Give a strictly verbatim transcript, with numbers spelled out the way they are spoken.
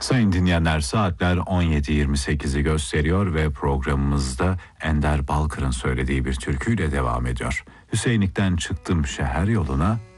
Sayın dinleyenler, saatler on yedi yirmi sekizi gösteriyor ve programımızda Ender Balkır'ın söylediği bir türküyle devam ediyor. Hüseyinlik'ten çıktım şehir yoluna,